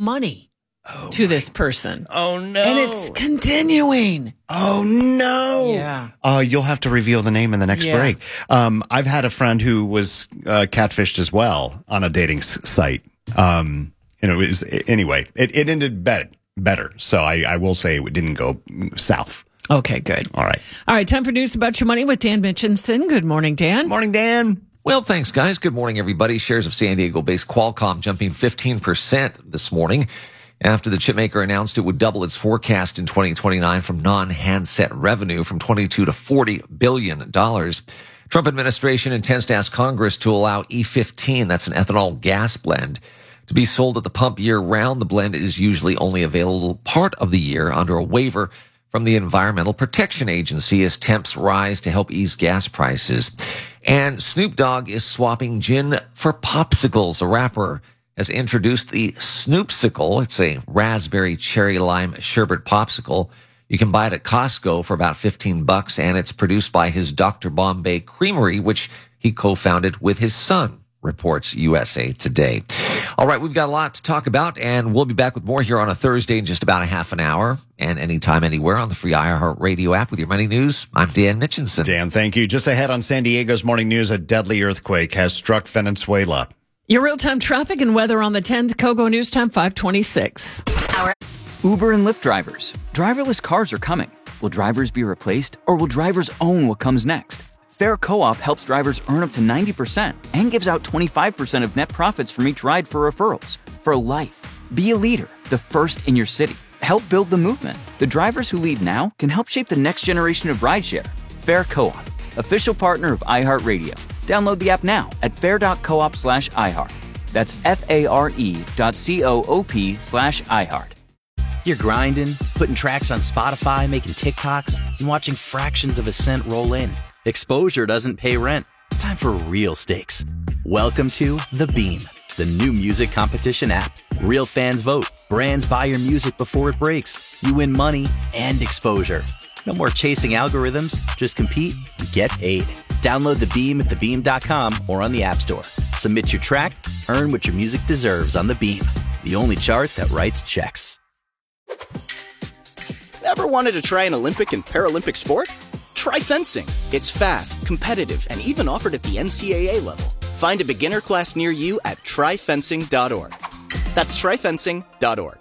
money to this person. Oh, no. And it's continuing. Oh, no. Yeah. You'll have to reveal the name in the next break. I've had a friend who was catfished as well on a dating site. And it was, anyway, it ended better. So I will say it didn't go south. Okay, good. All right. All right, time for News About Your Money with Dan Mitchinson. Good morning, Dan. Morning, Dan. Well, thanks, guys. Good morning, everybody. Shares of San Diego-based Qualcomm jumping 15% this morning after the chipmaker announced it would double its forecast in 2029 from non-handset revenue from $22 to $40 billion. Trump administration intends to ask Congress to allow E15, that's an ethanol gas blend, to be sold at the pump year-round. The blend is usually only available part of the year under a waiver from the Environmental Protection Agency as temps rise to help ease gas prices. And Snoop Dogg is swapping gin for popsicles. A rapper has introduced the Snoopsicle. It's a raspberry cherry lime sherbet popsicle. You can buy it at Costco for about $15, and it's produced by his Dr. Bombay Creamery, which he co-founded with his son, reports USA Today. All right, we've got a lot to talk about, and we'll be back with more here on a Thursday in just about a half an hour, and anytime, anywhere on the free iHeartRadio app with your money news. I'm Dan Mitchinson. Dan, thank you. Just ahead on San Diego's morning news, a deadly earthquake has struck Venezuela. Your real-time traffic and weather on the 10 to Kogo News Time 526. Uber and Lyft drivers. Driverless cars are coming. Will drivers be replaced, or will drivers own what comes next? Fair Co-op helps drivers earn up to 90% and gives out 25% of net profits from each ride for referrals. For life. Be a leader, the first in your city. Help build the movement. The drivers who lead now can help shape the next generation of rideshare. Fair Co-op, official partner of iHeartRadio. Download the app now at fair.coop/iHeart. That's FARE.coop/iHeart. You're grinding, putting tracks on Spotify, making TikToks, and watching fractions of a cent roll in. Exposure doesn't pay rent. It's time for real stakes. Welcome to The Beam, the new music competition app. Real fans vote. Brands buy your music before it breaks. You win money and exposure. No more chasing algorithms. Just compete and get paid. Download The Beam at thebeam.com or on the App Store. Submit your track, earn what your music deserves on The Beam, the only chart that writes checks. Ever wanted to try an Olympic and Paralympic sport? Try fencing. It's fast, competitive, and even offered at the NCAA level. Find a beginner class near you at tryfencing.org. That's tryfencing.org.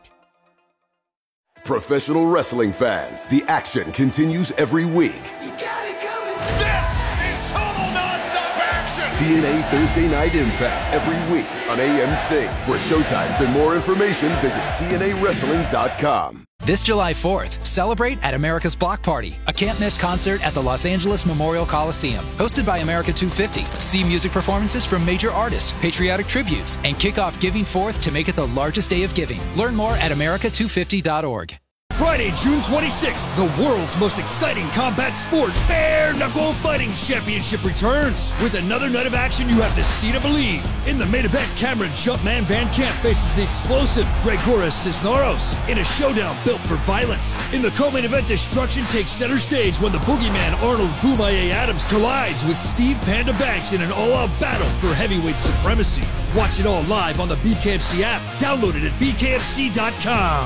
Professional wrestling fans, the action continues every week. You got it coming. This is total nonstop action. TNA Thursday Night Impact every week on AMC. For showtimes and more information, visit TNAWrestling.com. This July 4th, celebrate at America's Block Party, a can't-miss concert at the Los Angeles Memorial Coliseum. Hosted by America 250. See music performances from major artists, patriotic tributes, and kick off Giving Forth to make it the largest day of giving. Learn more at america250.org. Friday, June 26th, the world's most exciting combat sport, Bare Knuckle Fighting Championship returns. With another night of action you have to see to believe. In the main event, Cameron Jumpman Van Camp faces the explosive Gregoras Cisneros in a showdown built for violence. In the co-main event, destruction takes center stage when the boogeyman Arnold Boomaye Adams collides with Steve Panda Banks in an all-out battle for heavyweight supremacy. Watch it all live on the BKFC app. Download it at bkfc.com.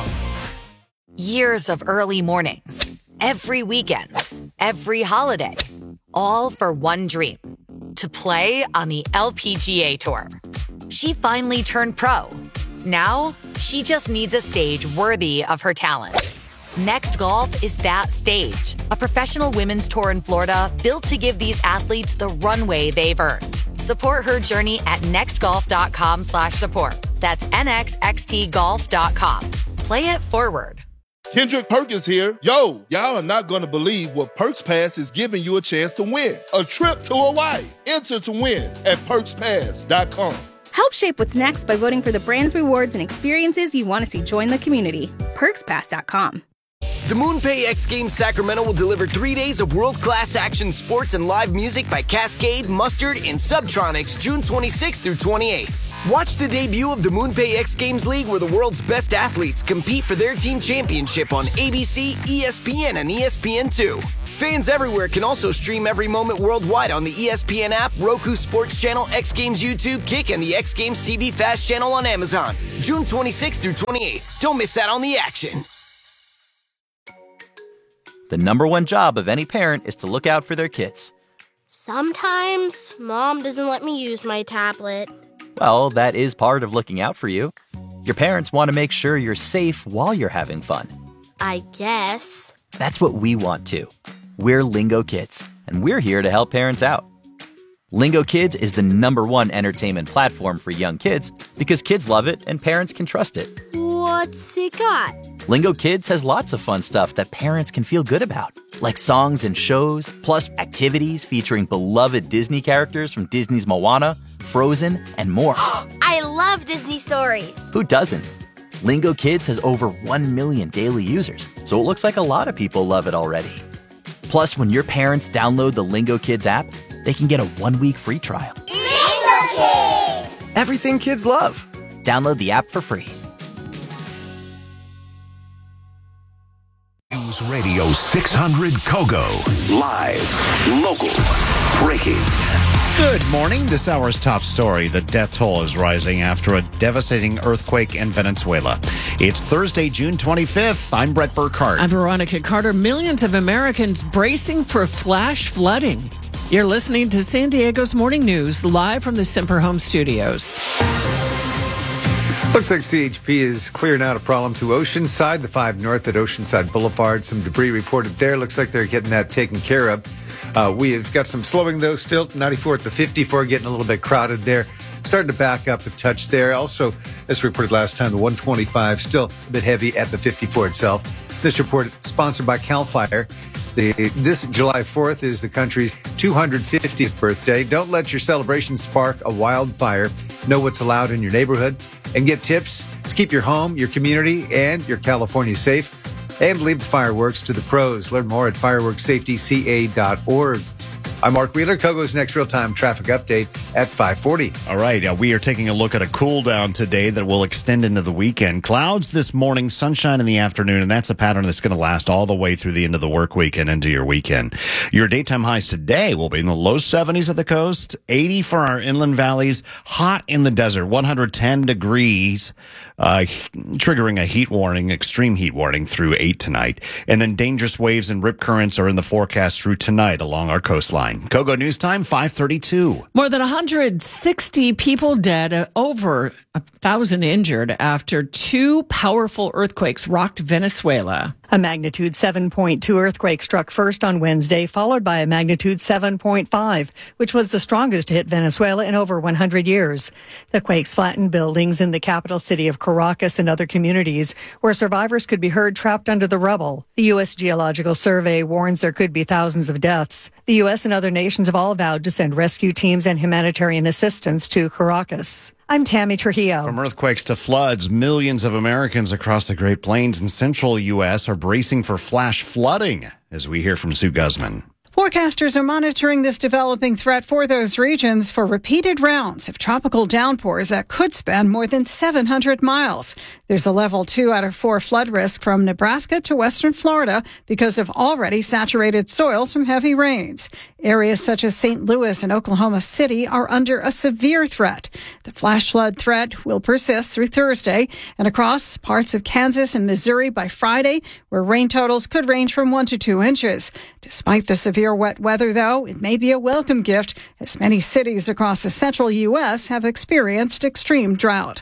Years of early mornings, every weekend, every holiday, all for one dream, to play on the LPGA Tour. She finally turned pro. Now, she just needs a stage worthy of her talent. Next Golf is that stage, a professional women's tour in Florida built to give these athletes the runway they've earned. Support her journey at nextgolf.com/support. That's nxxtgolf.com. Play it forward. Kendrick Perkins here. Yo, y'all are not going to believe what Perks Pass is giving you a chance to win. A trip to Hawaii. Enter to win at perkspass.com. Help shape what's next by voting for the brands, rewards, and experiences you want to see join the community. perkspass.com. The MoonPay X Games Sacramento will deliver 3 days of world-class action sports and live music by Cascade, Mustard, and Subtronics June 26th through 28th. Watch the debut of the MoonPay X Games League where the world's best athletes compete for their team championship on ABC, ESPN, and ESPN2. Fans everywhere can also stream every moment worldwide on the ESPN app, Roku Sports Channel, X Games YouTube, Kick, and the X Games TV Fast channel on Amazon. June 26th through 28th. Don't miss out on the action. The number one job of any parent is to look out for their kids. Sometimes Mom doesn't let me use my tablet. Well, that is part of looking out for you. Your parents want to make sure you're safe while you're having fun. I guess. That's what we want too. We're Lingo Kids, and we're here to help parents out. Lingo Kids is the number one entertainment platform for young kids because kids love it and parents can trust it. What's it got? Lingo Kids has lots of fun stuff that parents can feel good about, like songs and shows, plus activities featuring beloved Disney characters from Disney's Moana, Frozen, and more. I love Disney stories. Who doesn't? Lingo Kids has over 1 million daily users, so it looks like a lot of people love it already. Plus, when your parents download the Lingo Kids app, they can get a 1-week free trial. Lingo Kids! Everything kids love. Download the app for free. News Radio 600 Kogo. Live, local, breaking. Good morning. This hour's top story. The death toll is rising after a devastating earthquake in Venezuela. It's Thursday, June 25th. I'm Brett Burkhardt. I'm Veronica Carter. Millions of Americans bracing for flash flooding. You're listening to San Diego's Morning News, live from the Semper Home Studios. Looks like CHP is clearing out a problem to Oceanside, the 5 north at Oceanside Boulevard. Some debris reported there. Looks like they're getting that taken care of. We have got some slowing, though, still. 94 at the 54, getting a little bit crowded there. Starting to back up a touch there. Also, as reported last time, the 125 still a bit heavy at the 54 itself. This report sponsored by CAL FIRE. This July 4th is the country's 250th birthday. Don't let your celebration spark a wildfire. Know what's allowed in your neighborhood and get tips to keep your home, your community, and your California safe. And leave the fireworks to the pros. Learn more at fireworkssafetyca.org. I'm Mark Wheeler. Kogo's next real-time traffic update at 5:40. All right. We are taking a look at a cool down today that will extend into the weekend. Clouds this morning, sunshine in the afternoon, and that's a pattern that's going to last all the way through the end of the work week and into your weekend. Your daytime highs today will be in the low 70s at the coast, 80 for our inland valleys, hot in the desert, 110 degrees, triggering a heat warning, extreme heat warning through 8 tonight. And then dangerous waves and rip currents are in the forecast through tonight along our coastline. Kogo News Time, 5:32. More than 160 people dead, over 1,000 injured after 2 powerful earthquakes rocked Venezuela. A magnitude 7.2 earthquake struck first on Wednesday, followed by a magnitude 7.5, which was the strongest to hit Venezuela in over 100 years. The quakes flattened buildings in the capital city of Caracas and other communities where survivors could be heard trapped under the rubble. The U.S. Geological Survey warns there could be thousands of deaths. The U.S. and other nations have all vowed to send rescue teams and humanitarian assistance to Caracas. I'm Tammy Trujillo. From earthquakes to floods, millions of Americans across the Great Plains and central U.S. are bracing for flash flooding, as we hear from Sue Guzman. Forecasters are monitoring this developing threat for those regions for repeated rounds of tropical downpours that could span more than 700 miles. There's a level 2 out of 4 flood risk from Nebraska to western Florida because of already saturated soils from heavy rains. Areas such as St. Louis and Oklahoma City are under a severe threat. The flash flood threat will persist through Thursday and across parts of Kansas and Missouri by Friday, where rain totals could range from 1 to 2 inches. Despite the severe wet weather, though, it may be a welcome gift, as many cities across the central U.S. have experienced extreme drought.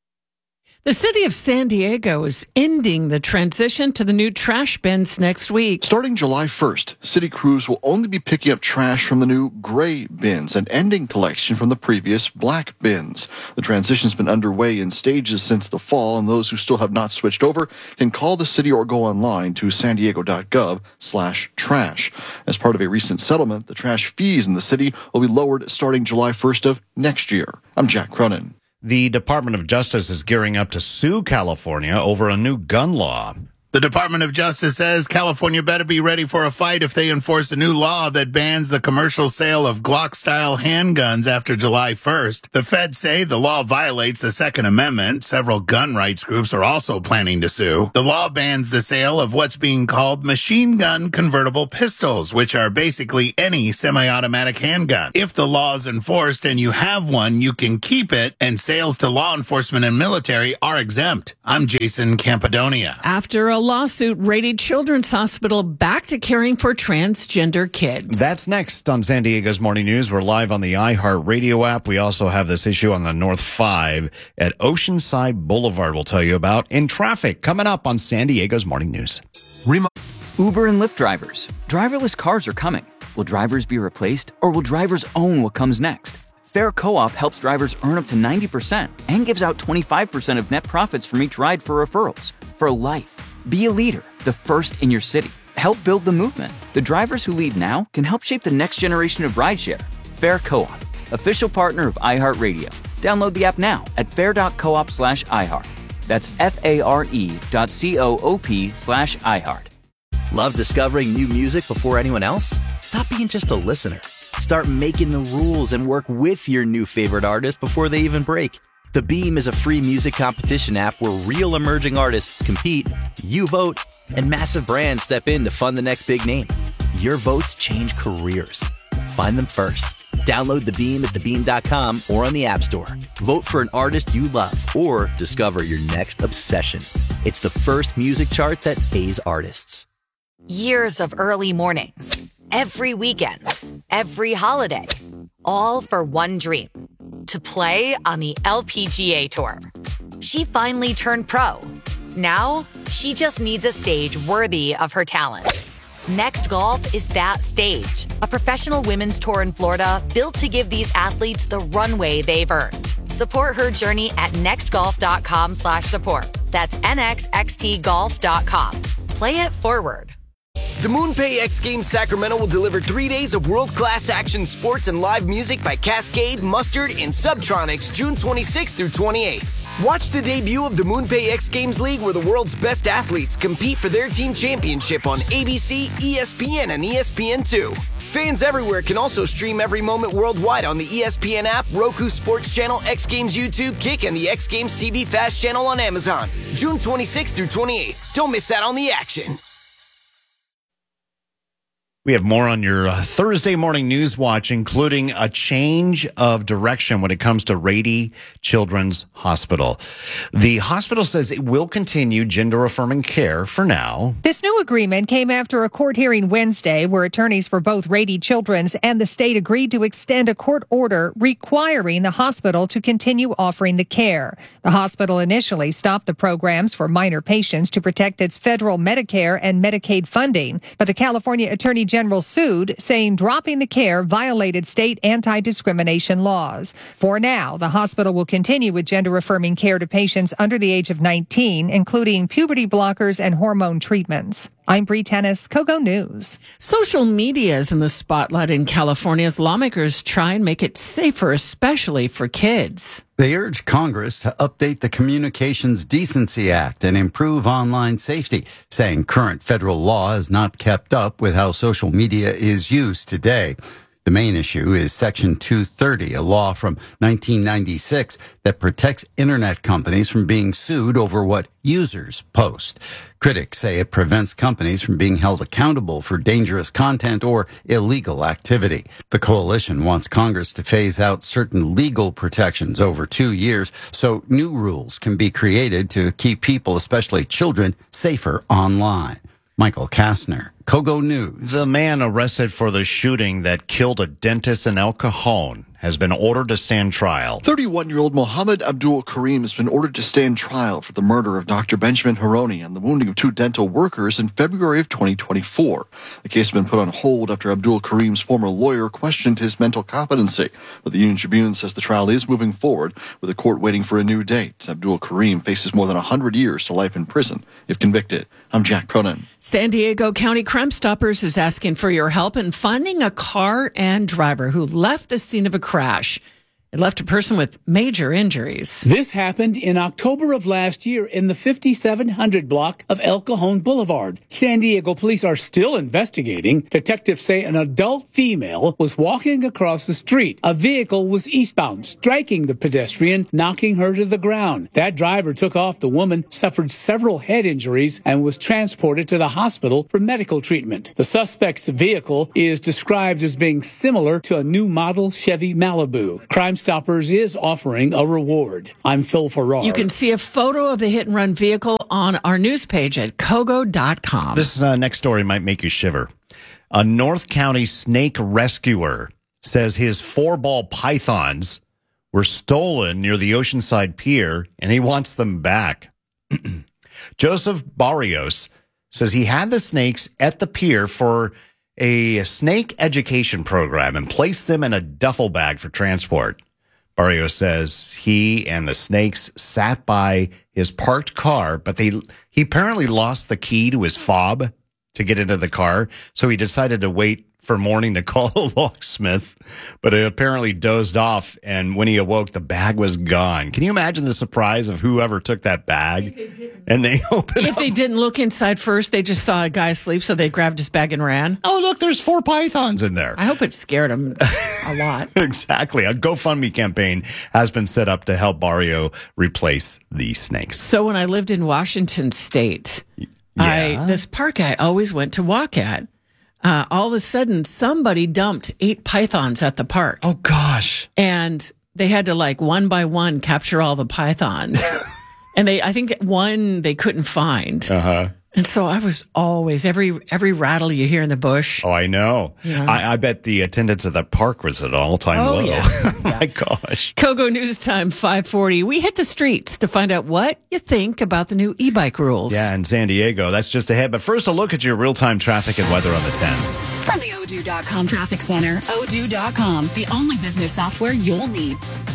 The city of San Diego is ending the transition to the new trash bins next week. Starting July 1st, city crews will only be picking up trash from the new gray bins and ending collection from the previous black bins. The transition has been underway in stages since the fall, and those who still have not switched over can call the city or go online to sandiego.gov/trash. As part of a recent settlement, the trash fees in the city will be lowered starting July 1st of next year. I'm Jack Cronin. The Department of Justice is gearing up to sue California over a new gun law. The Department of Justice says California better be ready for a fight if they enforce a new law that bans the commercial sale of Glock-style handguns after July 1st. The feds say the law violates the Second Amendment. Several gun rights groups are also planning to sue. The law bans the sale of what's being called machine gun convertible pistols, which are basically any semi-automatic handgun. If the law is enforced and you have one, you can keep it, and sales to law enforcement and military are exempt. I'm Jason Campadonia. After a lawsuit, Rady Children's Hospital back to caring for transgender kids. That's next on San Diego's Morning News. We're live on the iHeartRadio app. We also have this issue on the North 5 at Oceanside Boulevard we'll tell you about. In traffic, coming up on San Diego's Morning News. Uber and Lyft drivers. Driverless cars are coming. Will drivers be replaced, or will drivers own what comes next? Fair Co-op helps drivers earn up to 90% and gives out 25% of net profits from each ride for referrals. For life. Be a leader, the first in your city. Help build the movement. The drivers who lead now can help shape the next generation of rideshare. Fair Co-op, official partner of iHeartRadio. Download the app now at fair.coop/iHeart. That's FARE.coop/iHeart. Love discovering new music before anyone else? Stop being just a listener. Start making the rules and work with your new favorite artist before they even break. The Beam is a free music competition app where real emerging artists compete, you vote, and massive brands step in to fund the next big name. Your votes change careers. Find them first. Download The Beam at thebeam.com or on the App Store. Vote for an artist you love or discover your next obsession. It's the first music chart that pays artists. Years of early mornings, every weekend, every holiday, all for one dream. To play on the LPGA Tour. She finally turned pro. Now, she just needs a stage worthy of her talent. Next Golf is that stage. A professional women's tour in Florida built to give these athletes the runway they've earned. Support her journey at nextgolf.com/support. That's nxxtgolf.com. Play it forward. The MoonPay X Games Sacramento will deliver 3 days of world-class action sports and live music by Cascade, Mustard, and Subtronics June 26th through 28th. Watch the debut of the MoonPay X Games League where the world's best athletes compete for their team championship on ABC, ESPN, and ESPN2. Fans everywhere can also stream every moment worldwide on the ESPN app, Roku Sports Channel, X Games YouTube, Kick, and the X Games TV Fast Channel on Amazon. June 26th through 28th. Don't miss out on the action. We have more on your Thursday morning news watch, including a change of direction when it comes to Rady Children's Hospital. The hospital says it will continue gender-affirming care for now. This new agreement came after a court hearing Wednesday where attorneys for both Rady Children's and the state agreed to extend a court order requiring the hospital to continue offering the care. The hospital initially stopped the programs for minor patients to protect its federal Medicare and Medicaid funding, but the California Attorney General sued, saying dropping the care violated state anti-discrimination laws. For now, the hospital will continue with gender-affirming care to patients under the age of 19, including puberty blockers and hormone treatments. I'm Bree Tennis, Kogo News. Social media is in the spotlight in California as lawmakers try and make it safer, especially for kids. They urge Congress to update the Communications Decency Act and improve online safety, saying current federal law has not kept up with how social media is used today. The main issue is Section 230, a law from 1996 that protects internet companies from being sued over what users post. Critics say it prevents companies from being held accountable for dangerous content or illegal activity. The coalition wants Congress to phase out certain legal protections over 2 years so new rules can be created to keep people, especially children, safer online. Michael Kastner, Kogo News. The man arrested for the shooting that killed a dentist in El Cajon has been ordered to stand trial. 31-year-old Mohammed Abdul Karim has been ordered to stand trial for the murder of Dr. Benjamin Haroni and the wounding of 2 dental workers in February of 2024. The case has been put on hold after Abdul Karim's former lawyer questioned his mental competency. But the Union Tribune says the trial is moving forward, with the court waiting for a new date. Abdul Karim faces more than 100 years to life in prison if convicted. I'm Jack Cronin. San Diego County Crime Stoppers is asking for your help in finding a car and driver who left the scene of a crash. It left a person with major injuries. This happened in October of last year in the 5700 block of El Cajon Boulevard. San Diego police are still investigating. Detectives say an adult female was walking across the street. A vehicle was eastbound, striking the pedestrian, knocking her to the ground. That driver took off. The woman suffered several head injuries and was transported to the hospital for medical treatment. The suspect's vehicle is described as being similar to a new model Chevy Malibu. Crime Stoppers is offering a reward. I'm Phil Farrar. You can see a photo of the hit-and-run vehicle on our news page at Kogo.com. This next story might make you shiver. A North County snake rescuer says his 4-ball pythons were stolen near the Oceanside Pier, and he wants them back. Joseph Barrios says he had the snakes at the pier for a snake education program and placed them in a duffel bag for transport. Barrios says he and the snakes sat by his parked car, but he apparently lost the key to his fob to get into the car, so he decided to wait for morning to call a locksmith, but it apparently dozed off, and when he awoke, the bag was gone. Can you imagine the surprise of whoever took that bag? And they opened If they didn't look inside first, they just saw a guy asleep, so they grabbed his bag and ran. Oh, look, there's 4 pythons in there. I hope it scared him a lot. Exactly. A GoFundMe campaign has been set up to help Barrio replace the snakes. So when I lived in Washington State, this park I always went to walk at, all of a sudden somebody dumped 8 pythons at the park. Oh, gosh. And they had to, like, one by one capture all the pythons. And I think one they couldn't find. Uh-huh. And so I was always, every rattle you hear in the bush. Oh, I know. Yeah. I bet the attendance at the park was at an all-time low. Yeah. Oh, my gosh. Kogo News Time 540. We hit the streets to find out what you think about the new e-bike rules. Yeah, in San Diego. That's just ahead. But first, a look at your real-time traffic and weather on the 10s. From the Odoo.com Traffic Center, Odoo.com, the only business software you'll need.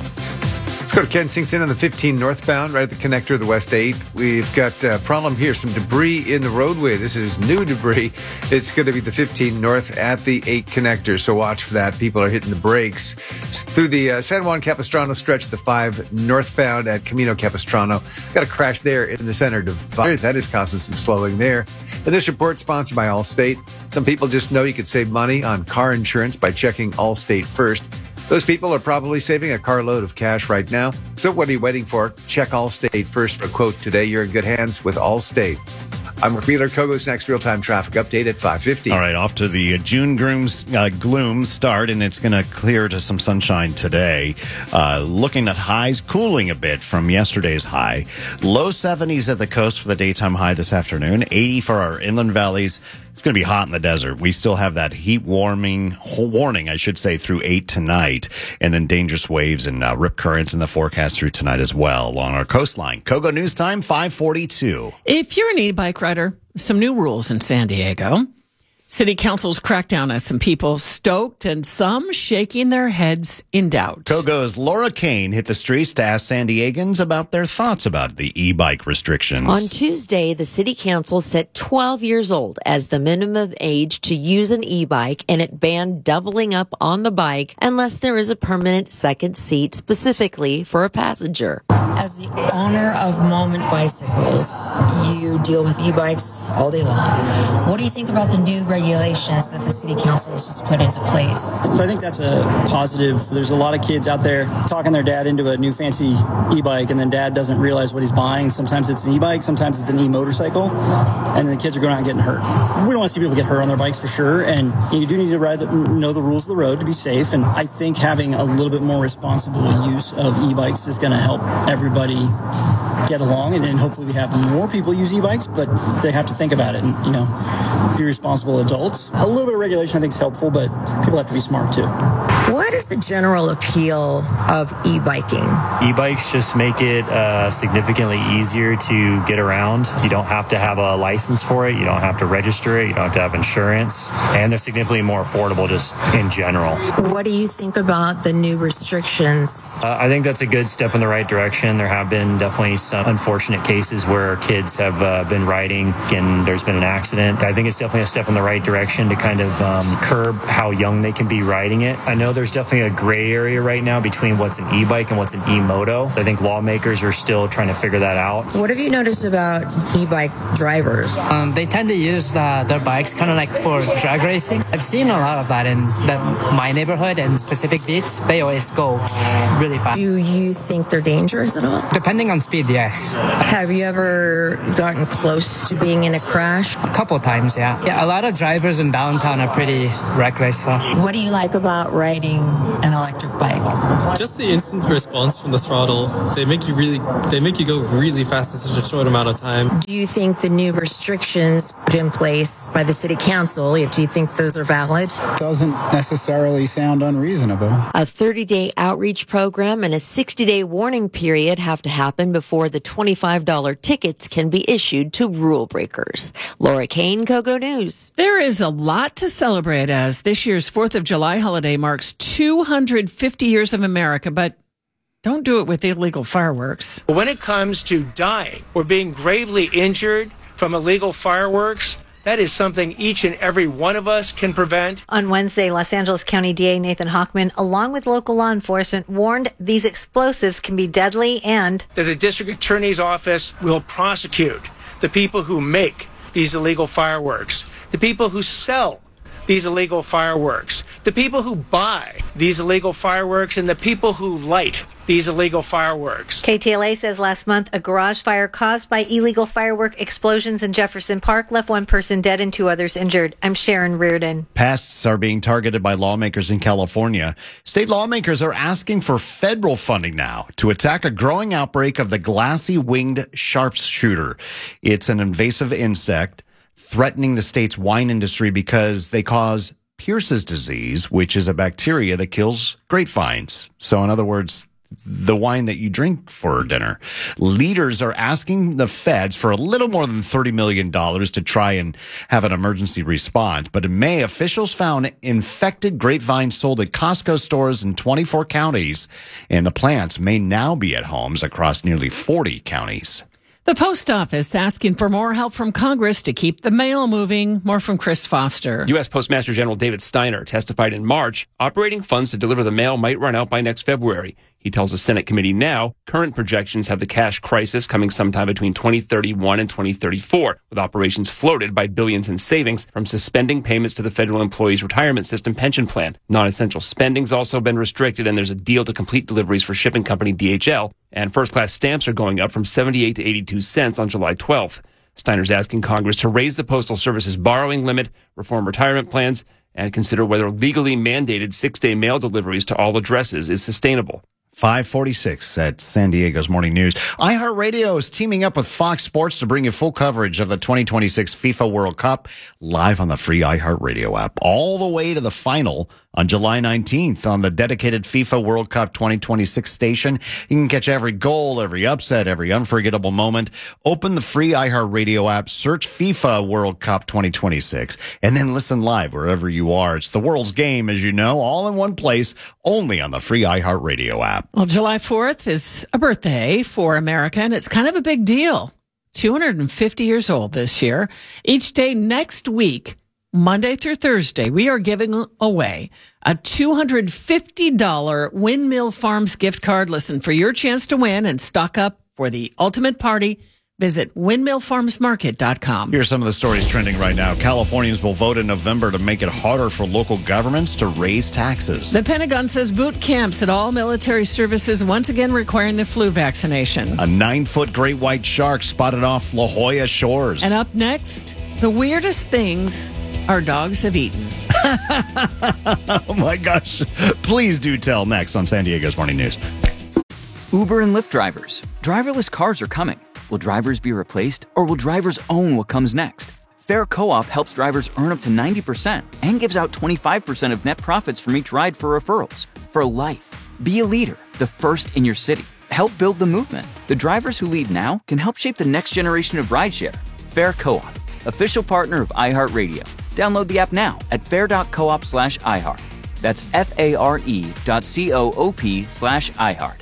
Let's go to Kensington on the 15 northbound, right at the connector of the West 8. We've got a problem here, some debris in the roadway. This is new debris. It's going to be the 15 north at the 8 connector, so watch for that. People are hitting the brakes. Through the San Juan Capistrano stretch, the 5 northbound at Camino Capistrano. Got a crash there in the center divider. That is causing some slowing there. And this report sponsored by Allstate. Some people just know you could save money on car insurance by checking Allstate first. Those people are probably saving a carload of cash right now. So what are you waiting for? Check Allstate first for a quote today. You're in good hands with Allstate. I'm Rick Wheeler. Kogo's next real-time traffic update at 5:50. All right, off to the June gloom start, and it's going to clear to some sunshine today. Looking at highs, cooling a bit from yesterday's high. Low 70s at the coast for the daytime high this afternoon. 80 for our inland valleys. It's going to be hot in the desert. We still have that heat warning, I should say, through 8 tonight, and then dangerous waves and rip currents in the forecast through tonight as well along our coastline. Kogo News Time, 5:42. If you're an e-bike rider, some new rules in San Diego. City Council's crackdown has some people stoked and some shaking their heads in doubt. Kogo's Laura Kane hit the streets to ask San Diegans about their thoughts about the e-bike restrictions. On Tuesday, the City Council set 12 years old as the minimum age to use an e-bike, and it banned doubling up on the bike unless there is a permanent second seat specifically for a passenger. As the owner of Moment Bicycles, you deal with e-bikes all day long. What do you think about the new regulations that the City Council has just put into place? So I think that's a positive. There's a lot of kids out there talking their dad into a new fancy e-bike, and then dad doesn't realize what he's buying. Sometimes it's an e-bike, sometimes it's an e-motorcycle, and then the kids are going out and getting hurt. We don't want to see people get hurt on their bikes for sure, and you do need to know the rules of the road to be safe, and I think having a little bit more responsible use of e-bikes is going to help everybody get along, and then hopefully we have more people use e-bikes, but they have to think about it and, be responsible adults. A little bit of regulation I think is helpful, but people have to be smart too. What is the general appeal of e-biking? E-bikes just make it significantly easier to get around. You don't have to have a license for it. You don't have to register it. You don't have to have insurance. And they're significantly more affordable just in general. What do you think about the new restrictions? I think that's a good step in the right direction. There have been definitely some unfortunate cases where kids have been riding and there's been an accident. I think it's definitely a step in the right direction to kind of curb how young they can be riding it. I know there's definitely a gray area right now between what's an e-bike and what's an e-moto. I think lawmakers are still trying to figure that out. What have you noticed about e-bike drivers? They tend to use their bikes kind of like for drag racing. I've seen a lot of that in my neighborhood and Pacific Beach. They always go really fast. Do you think they're dangerous at all? Depending on speed, yes. Have you ever gotten close to being in a crash? A couple times, yeah. Yeah, a lot of drivers in downtown are pretty reckless. So. What do you like about riding an electric bike? Just the instant response from the throttle. They make you go really fast in such a short amount of time. Do you think the new restrictions put in place by the city council, do you think those are valid? Doesn't necessarily sound unreasonable. A 30-day outreach program and a 60-day warning period have to happen before the $25 tickets can be issued to rule breakers. Laura Kane, KOGO News. There is a lot to celebrate as this year's 4th of July holiday marks 250 years of America, but don't do it with illegal fireworks. When it comes to dying or being gravely injured from illegal fireworks, that is something each and every one of us can prevent. On Wednesday, Los Angeles County DA Nathan Hochman, along with local law enforcement, warned these explosives can be deadly and that the district attorney's office will prosecute the people who make these illegal fireworks, the people who sell these illegal fireworks, the people who buy these illegal fireworks, and the people who light these illegal fireworks. KTLA says last month a garage fire caused by illegal firework explosions in Jefferson Park left one person dead and 2 others injured. I'm Sharon Reardon. Pests are being targeted by lawmakers in California. State lawmakers are asking for federal funding now to attack a growing outbreak of the glassy-winged sharpshooter. It's an invasive insect threatening the state's wine industry because they cause Pierce's disease, which is a bacteria that kills grapevines. So in other words, the wine that you drink for dinner. Leaders are asking the feds for a little more than $30 million to try and have an emergency response. But in May, officials found infected grapevines sold at Costco stores in 24 counties, and the plants may now be at homes across nearly 40 counties. The post office asking for more help from Congress to keep the mail moving. More from Chris Foster. U.S. Postmaster General David Steiner testified in March operating funds to deliver the mail might run out by next February. He tells a Senate committee now current projections have the cash crisis coming sometime between 2031 and 2034, with operations floated by billions in savings from suspending payments to the federal employees retirement system pension plan. Non-essential spending's also been restricted, and there's a deal to complete deliveries for shipping company DHL. And first-class stamps are going up from 78 to 82 cents on July 12th. Steiner's asking Congress to raise the Postal Service's borrowing limit, reform retirement plans, and consider whether legally mandated 6-day mail deliveries to all addresses is sustainable. 5:46 at San Diego's Morning News. iHeartRadio is teaming up with Fox Sports to bring you full coverage of the 2026 FIFA World Cup live on the free iHeartRadio app, all the way to the final on July 19th on the dedicated FIFA World Cup 2026 station. You can catch every goal, every upset, every unforgettable moment. Open the free iHeartRadio app, search FIFA World Cup 2026, and then listen live wherever you are. It's the world's game, as you know, all in one place, only on the free iHeartRadio app. Well, July 4th is a birthday for America, and it's kind of a big deal. 250 years old this year. Each day next week, Monday through Thursday, we are giving away a $250 Windmill Farms gift card. Listen, for your chance to win and stock up for the ultimate party, visit windmillfarmsmarket.com. Here's some of the stories trending right now. Californians will vote in November to make it harder for local governments to raise taxes. The Pentagon says boot camps at all military services once again requiring the flu vaccination. A 9-foot great white shark spotted off La Jolla shores. And up next, the weirdest things our dogs have eaten. Oh my gosh. Please do tell next on San Diego's Morning News. Uber and Lyft drivers. Driverless cars are coming. Will drivers be replaced, or will drivers own what comes next? Fair Co-op helps drivers earn up to 90% and gives out 25% of net profits from each ride for referrals. For life. Be a leader, the first in your city. Help build the movement. The drivers who lead now can help shape the next generation of rideshare. Fair Co-op, official partner of iHeartRadio. Download the app now at fair.coop/iHeart. That's FARE.coop/iHeart.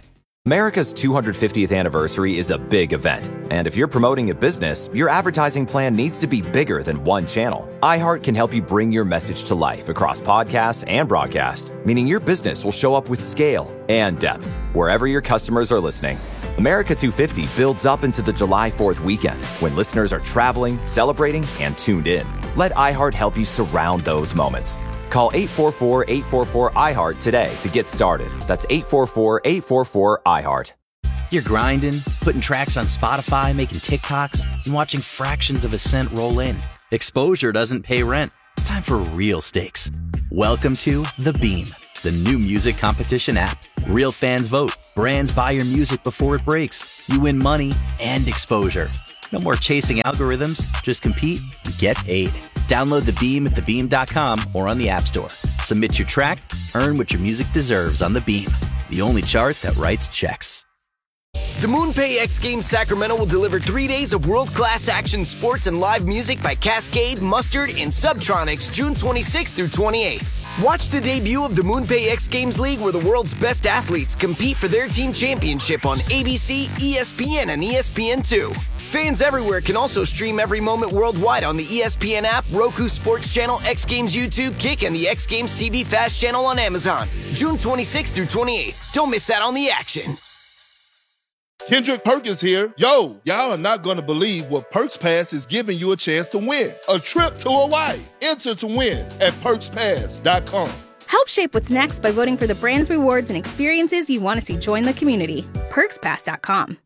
America's 250th anniversary is a big event, and if you're promoting a business, your advertising plan needs to be bigger than one channel. iHeart can help you bring your message to life across podcasts and broadcast, meaning your business will show up with scale and depth wherever your customers are listening. America 250 builds up into the July 4th weekend when listeners are traveling, celebrating, and tuned in. Let iHeart help you surround those moments. Call 844-844-iHeart today to get started. That's 844-844-iHeart. You're grinding, putting tracks on Spotify, making TikToks, and watching fractions of a cent roll in. Exposure doesn't pay rent. It's time for real stakes. Welcome to The Beam, the new music competition app. Real fans vote. Brands buy your music before it breaks. You win money and exposure. No more chasing algorithms. Just compete and get paid. Download The Beam at thebeam.com or on the App Store. Submit your track, earn what your music deserves on The Beam, the only chart that writes checks. The MoonPay X Games Sacramento will deliver 3 days of world-class action sports and live music by Cascade, Mustard, and Subtronics June 26th through 28th. Watch the debut of the MoonPay X Games League where the world's best athletes compete for their team championship on ABC, ESPN, and ESPN2. Fans everywhere can also stream every moment worldwide on the ESPN app, Roku Sports Channel, X Games YouTube, Kick, and the X Games TV Fast Channel on Amazon. June 26th through 28th. Don't miss out on the action. Kendrick Perkins here. Yo, y'all are not going to believe what Perks Pass is giving you a chance to win. A trip to Hawaii. Enter to win at perkspass.com. Help shape what's next by voting for the brands, rewards, and experiences you want to see join the community. perkspass.com.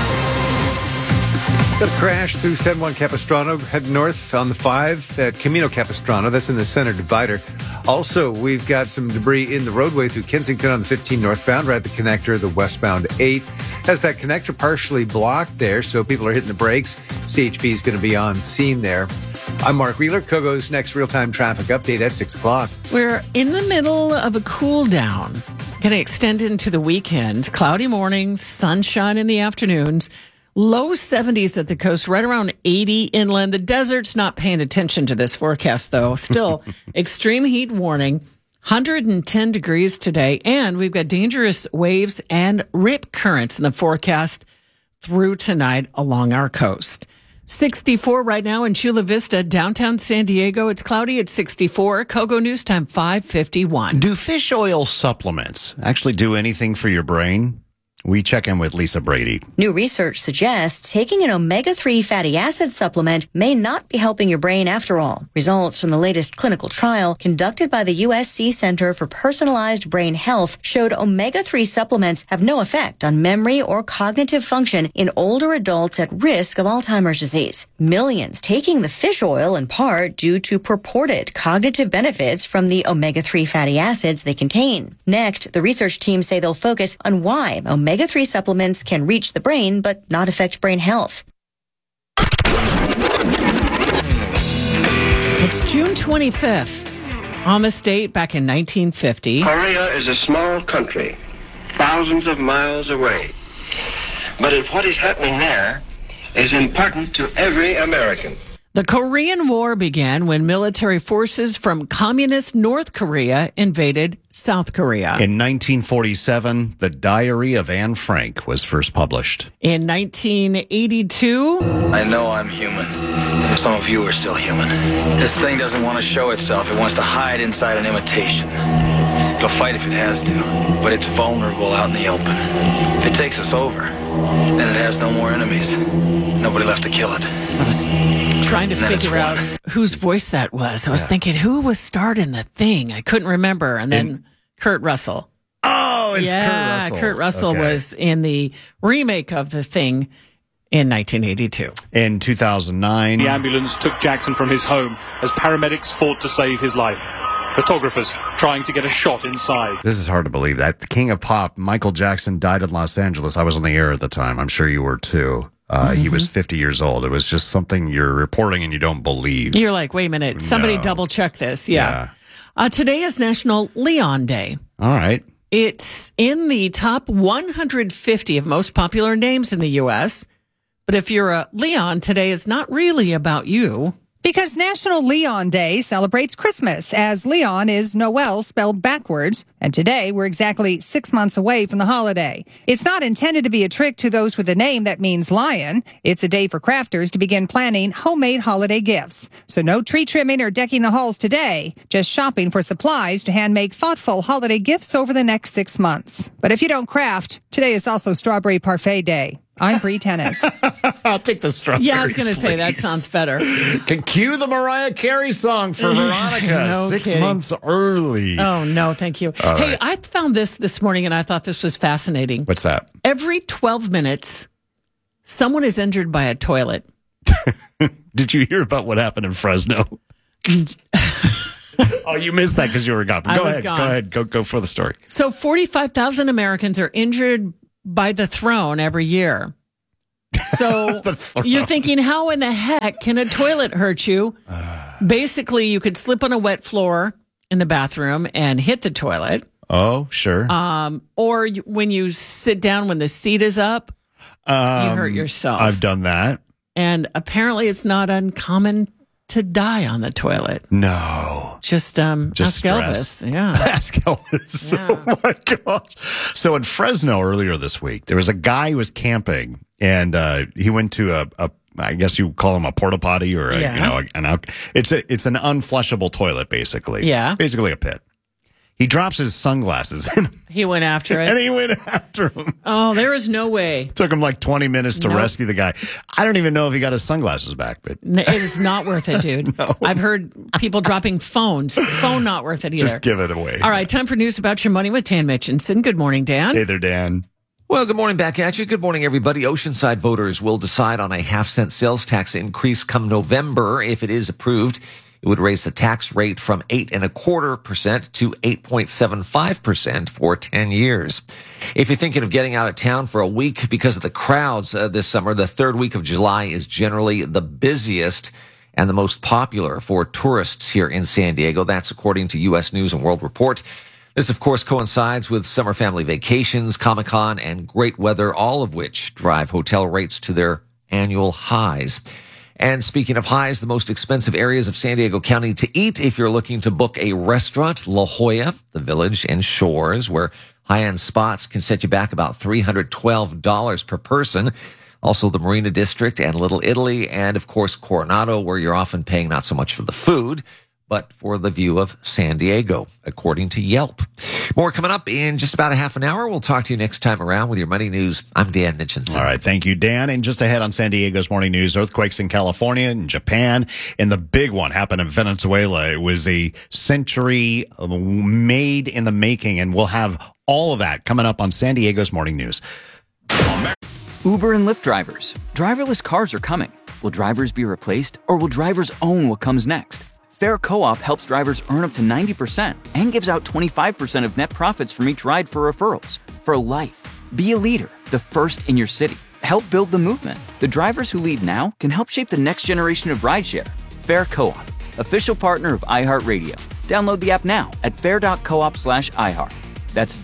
Got a crash through San Juan Capistrano, head north on the 5 at Camino Capistrano. That's in the center divider. Also, we've got some debris in the roadway through Kensington on the 15 northbound, right at the connector, the westbound 8. Has that connector partially blocked there, so people are hitting the brakes. CHP is going to be on scene there. I'm Mark Wheeler. Kogo's next real-time traffic update at 6 o'clock. We're in the middle of a cool down. Going to extend into the weekend. Cloudy mornings, sunshine in the afternoons. Low 70s at the coast, right around 80 inland. The desert's not paying attention to this forecast, though. Still, extreme heat warning, 110 degrees today. And we've got dangerous waves and rip currents in the forecast through tonight along our coast. 64 right now in Chula Vista, downtown San Diego. It's cloudy at 64. Kogo News Time 5:51. Do fish oil supplements actually do anything for your brain? We check in with Lisa Brady. New research suggests taking an omega-3 fatty acid supplement may not be helping your brain after all. Results from the latest clinical trial conducted by the USC Center for Personalized Brain Health showed omega-3 supplements have no effect on memory or cognitive function in older adults at risk of Alzheimer's disease. Millions taking the fish oil in part due to purported cognitive benefits from the omega-3 fatty acids they contain. Next, the research team say they'll focus on why omega-3 supplements can reach the brain but not affect brain health. It's June 25th. On this date, back in 1950. Korea is a small country, thousands of miles away. But what is happening there is important to every American. The Korean War began when military forces from communist North Korea invaded South Korea. In 1947, The Diary of Anne Frank was first published. In 1982... I know I'm human. Some of you are still human. This thing doesn't want to show itself. It wants to hide inside an imitation. It'll fight if it has to, but it's vulnerable out in the open. If it takes us over, then it has no more enemies. Nobody left to kill it. I was trying to figure out whose voice that was. I was thinking, who was starring the thing? I couldn't remember. And then Kurt Russell. Oh, it's Kurt Russell. Kurt Russell was in the remake of The Thing in 1982. In 2009, the ambulance took Jackson from his home as paramedics fought to save his life. Photographers trying to get a shot inside. This is hard to believe that the king of pop, Michael Jackson, died in Los Angeles. I was on the air at the time. I'm sure you were too. He was 50 years old. It was just something you're reporting and you don't believe. You're like, wait a minute, somebody double check this. Yeah. Today is National Leon Day. All right. It's in the top 150 of most popular names in the U.S. But if you're a Leon, today is not really about you. Because National Leon Day celebrates Christmas, as Leon is Noel spelled backwards, and today we're exactly 6 months away from the holiday. It's not intended to be a trick to those with a name that means lion. It's a day for crafters to begin planning homemade holiday gifts. So no tree trimming or decking the halls today, just shopping for supplies to hand make thoughtful holiday gifts over the next 6 months. But if you don't craft, today is also Strawberry Parfait Day. I'm Bree Tennis. I'll take the strawberries. Yeah, I was going to say that sounds better. Can cue the Mariah Carey song for Veronica. No 6 kidding. months early. Oh, no, thank you. All hey, right. I found this morning, and I thought this was fascinating. What's that? Every 12 minutes, someone is injured by a toilet. Did you hear about what happened in Fresno? Oh, you missed that because you were gone. I Go was ahead. gone. Go ahead. Go for the story. So 45,000 Americans are injured by the throne every year. So you're thinking, how in the heck can a toilet hurt you? Basically, you could slip on a wet floor in the bathroom and hit the toilet. Oh, sure. Or when you sit down when the seat is up, you hurt yourself. I've done that. And apparently it's not uncommon to die on the toilet. No. Just ask stress. Elvis. Yeah. Ask Elvis. Oh my gosh. So in Fresno earlier this week, there was a guy who was camping and he went to a I guess you call him a porta potty or it's an unflushable toilet basically. Yeah. Basically a pit. He drops his sunglasses in him. He went after it. And he went after him. Oh, there is no way. Took him like 20 minutes to Nope. rescue the guy. I don't even know if he got his sunglasses back, but It is not worth it, dude. No. I've heard people dropping phones. Phone not worth it either. just give it away. All right, time for news about your money with Dan Mitchinson. Good morning, Dan. Hey there, Dan. Well, good morning back at you. Good morning, everybody. Oceanside voters will decide on a half-cent sales tax increase come November. If it is approved, it would raise the tax rate from 8.25% to 8.75% for 10 years. If you're thinking of getting out of town for a week because of the crowds this summer, the third week of July is generally the busiest and the most popular for tourists here in San Diego. That's according to U.S. News and World Report. This, of course, coincides with summer family vacations, Comic-Con, and great weather, all of which drive hotel rates to their annual highs. And speaking of highs, the most expensive areas of San Diego County to eat if you're looking to book a restaurant, La Jolla, the Village, and Shores, where high-end spots can set you back about $312 per person. Also the Marina District and Little Italy, and of course Coronado, where you're often paying not so much for the food, but for the view of San Diego, according to Yelp. More coming up in just about a half an hour. We'll talk to you next time around with your money news. I'm Dan Mitchinson. All right. Thank you, Dan. And just ahead on San Diego's morning news, earthquakes in California and Japan. And the big one happened in Venezuela. It was a century made in the making. And we'll have all of that coming up on San Diego's morning news. Uber and Lyft drivers. Driverless cars are coming. Will drivers be replaced, or will drivers own what comes next? Fair Co-op helps drivers earn up to 90% and gives out 25% of net profits from each ride for referrals. For life. Be a leader, the first in your city. Help build the movement. The drivers who lead now can help shape the next generation of rideshare. Fair Co-op, official partner of iHeartRadio. Download the app now at fair.coop/iHeart. That's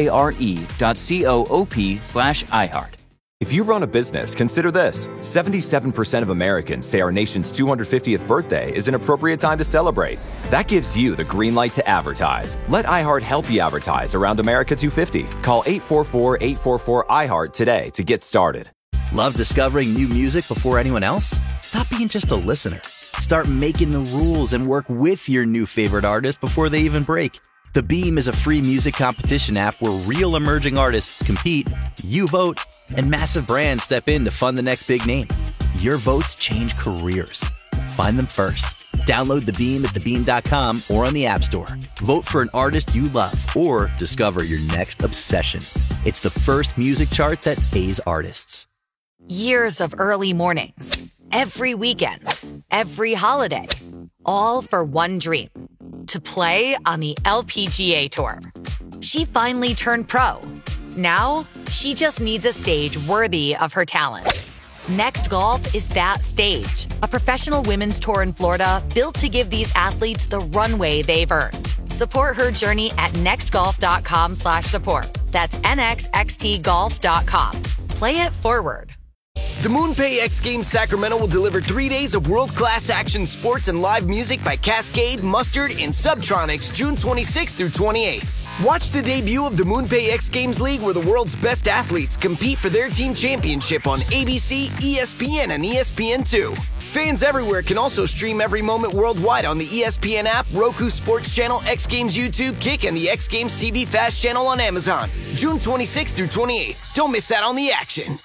FARE.coop/iHeart. If you run a business, consider this. 77% of Americans say our nation's 250th birthday is an appropriate time to celebrate. That gives you the green light to advertise. Let iHeart help you advertise around America 250. Call 844-844-iHeart today to get started. Love discovering new music before anyone else? Stop being just a listener. Start making the rules and work with your new favorite artist before they even break. The Beam is a free music competition app where real emerging artists compete, you vote, and massive brands step in to fund the next big name. Your votes change careers. Find them first. Download The Beam at thebeam.com or on the App Store. Vote for an artist you love or discover your next obsession. It's the first music chart that pays artists. Years of early mornings, every weekend, every holiday, all for one dream. To play on the LPGA Tour. She finally turned pro. Now, she just needs a stage worthy of her talent. Next Golf is that stage. A professional women's tour in Florida built to give these athletes the runway they've earned. Support her journey at nextgolf.com/support. That's nxxtgolf.com. Play it forward. The MoonPay X Games Sacramento will deliver 3 days of world-class action sports and live music by Cascade, Mustard, and Subtronics June 26th through 28th. Watch the debut of the MoonPay X Games League where the world's best athletes compete for their team championship on ABC, ESPN, and ESPN2. Fans everywhere can also stream every moment worldwide on the ESPN app, Roku Sports Channel, X Games YouTube, Kick, and the X Games TV Fast channel on Amazon. June 26th through 28th. Don't miss out on the action.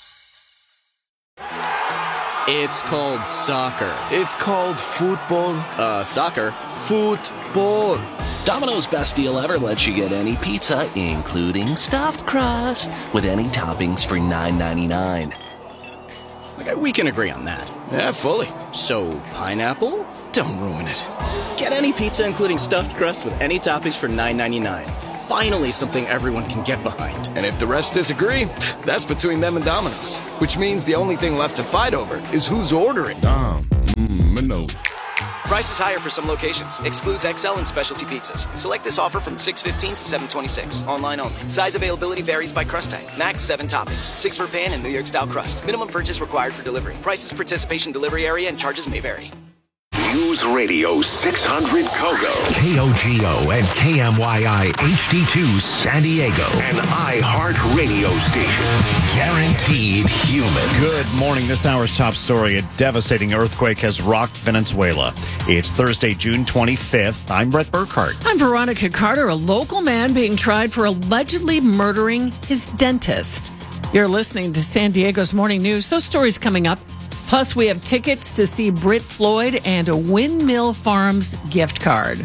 It's called soccer. It's called football. Soccer. Football. Domino's Best Deal Ever lets you get any pizza, including stuffed crust, with any toppings for $9.99. Okay, we can agree on that. Yeah, fully. So, pineapple? Don't ruin it. Get any pizza, including stuffed crust, with any toppings for $9.99. Finally, something everyone can get behind. And if the rest disagree, that's between them and Domino's. Which means the only thing left to fight over is who's ordering. Domino's. Price is higher for some locations. Excludes XL and specialty pizzas. Select this offer from 6/15 to 7/26. Online only. Size availability varies by crust type. Max 7 toppings. 6 for pan and New York style crust. Minimum purchase required for delivery. Prices, participation, delivery area, and charges may vary. News Radio 600 Kogo, KOGO and KMYI HD2 San Diego, an iHeart radio station. Guaranteed human. Good morning. This hour's top story. A devastating earthquake has rocked Venezuela. It's Thursday, June 25th. I'm Brett Burkhart. I'm Veronica Carter, a local man being tried for allegedly murdering his dentist. You're listening to San Diego's Morning News. Those stories coming up. Plus, we have tickets to see Britt Floyd and a Windmill Farms gift card.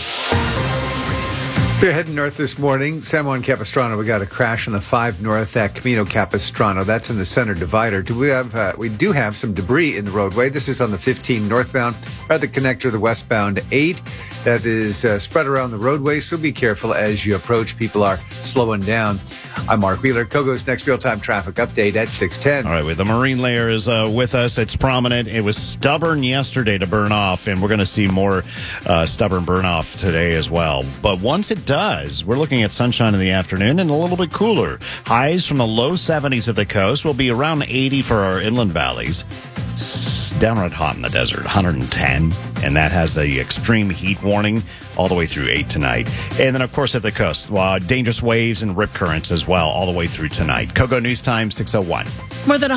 We're heading north this morning. San Juan Capistrano, we got a crash on the 5 north at Camino Capistrano. That's in the center divider. We do have some debris in the roadway. This is on the 15 northbound, or the connector, the westbound 8. That is spread around the roadway, so be careful as you approach. People are slowing down. I'm Mark Wheeler. Kogo's next real-time traffic update at 6:10. All right, the marine layer is with us. It's prominent. It was stubborn yesterday to burn off, and we're going to see more stubborn burn off today as well. But once it does, we're looking at sunshine in the afternoon and a little bit cooler. Highs from the low 70s at the coast will be around 80 for our inland valleys. Downright hot in the desert, 110, and that has the extreme heat warning all the way through 8 tonight. And then, of course, at the coast, dangerous waves and rip currents as well all the way through tonight. Kogo News Time, 6:01. More than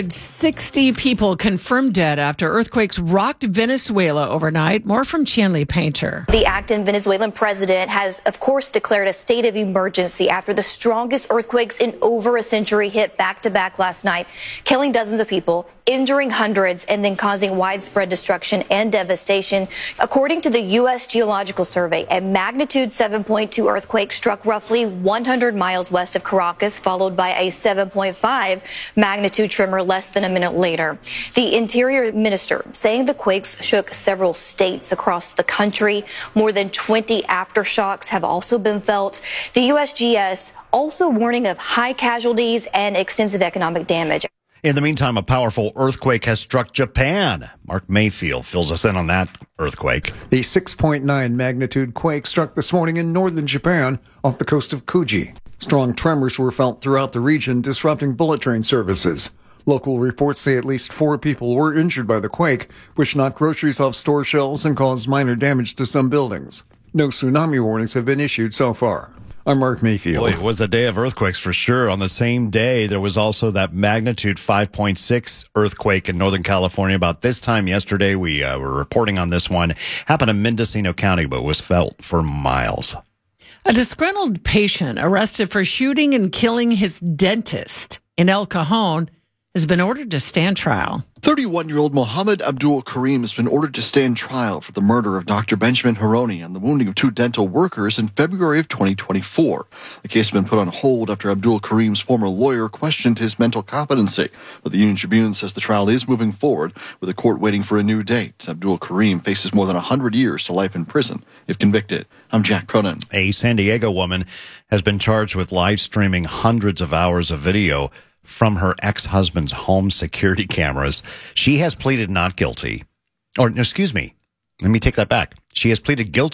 160 people confirmed dead after earthquakes rocked Venezuela overnight. More from Chanley Painter. The acting Venezuelan president has, of course, declared a state of emergency after the strongest earthquakes in over a century hit back-to-back last night, killing dozens of people, injuring hundreds, and then causing widespread destruction and devastation. According to the U.S. Geological Survey, a magnitude 7.2 earthquake struck roughly 100 miles west of Caracas, followed by a 7.5 magnitude tremor less than a minute later. The Interior Minister saying the quakes shook several states across the country. More than 20 aftershocks have also been felt. The USGS also warning of high casualties and extensive economic damage. In the meantime, a powerful earthquake has struck Japan. Mark Mayfield fills us in on that earthquake. A 6.9 magnitude quake struck this morning in northern Japan off the coast of Kuji. Strong tremors were felt throughout the region, disrupting bullet train services. Local reports say at least 4 people were injured by the quake, which knocked groceries off store shelves and caused minor damage to some buildings. No tsunami warnings have been issued so far. I'm Mark Mayfield. Boy, it was a day of earthquakes for sure. On the same day, there was also that magnitude 5.6 earthquake in Northern California. About this time yesterday, we were reporting on this one. Happened in Mendocino County, but was felt for miles. A disgruntled patient arrested for shooting and killing his dentist in El Cajon has been ordered to stand trial. 31-year-old Mohammed Abdul Karim has been ordered to stand trial for the murder of Dr. Benjamin Haroni and the wounding of 2 dental workers in February of 2024. The case has been put on hold after Abdul Karim's former lawyer questioned his mental competency. But the Union Tribune says the trial is moving forward, with the court waiting for a new date. Abdul Karim faces more than 100 years to life in prison if convicted. I'm Jack Cronin. A San Diego woman has been charged with live streaming hundreds of hours of video from her ex-husband's home security cameras. She has pleaded not guilty. Or, excuse me, let me take that back. She has pleaded guilty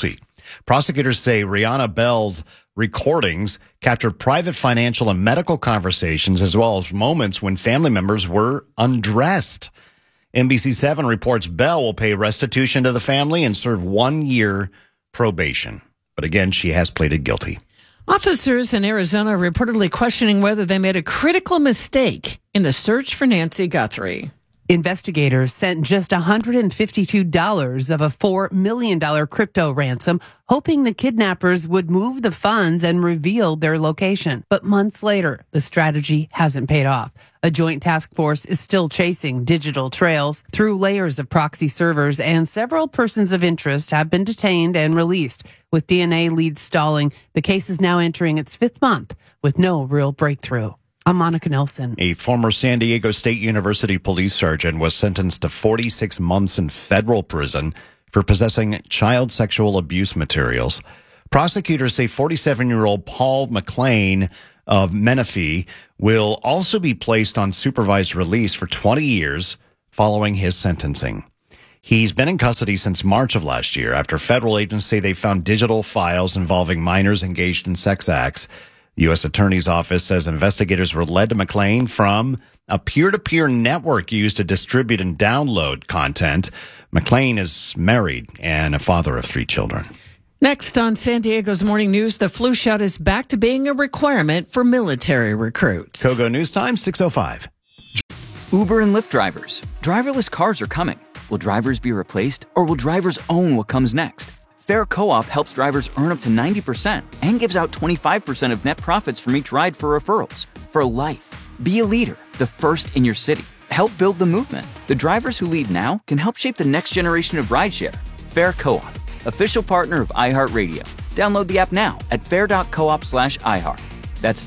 Prosecutors say Rihanna Bell's recordings captured private financial and medical conversations as well as moments when family members were undressed. NBC7 reports Bell will pay restitution to the family and serve 1 year probation. But again, she has pleaded guilty. Officers in Arizona are reportedly questioning whether they made a critical mistake in the search for Nancy Guthrie. Investigators sent just $152 of a $4 million crypto ransom, hoping the kidnappers would move the funds and reveal their location. But months later, the strategy hasn't paid off. A joint task force is still chasing digital trails through layers of proxy servers, and several persons of interest have been detained and released. With DNA leads stalling, the case is now entering its 5th month with no real breakthrough. I'm Monica Nelson. A former San Diego State University police sergeant was sentenced to 46 months in federal prison for possessing child sexual abuse materials. Prosecutors say 47-year-old Paul McLean of Menifee will also be placed on supervised release for 20 years following his sentencing. He's been in custody since March of last year after federal agents say they found digital files involving minors engaged in sex acts. The U.S. Attorney's Office says investigators were led to McLean from a peer-to-peer network used to distribute and download content. McLean is married and a father of 3 children. Next on San Diego's Morning News, the flu shot is back to being a requirement for military recruits. Kogo News Time, 6:05. Uber and Lyft drivers. Driverless cars are coming. Will drivers be replaced, or will drivers own what comes next? Fair Co-op helps drivers earn up to 90% and gives out 25% of net profits from each ride for referrals. For life. Be a leader, the first in your city. Help build the movement. The drivers who lead now can help shape the next generation of rideshare. Fair Co-op, official partner of iHeartRadio. Download the app now at fair.coop/iHeart. That's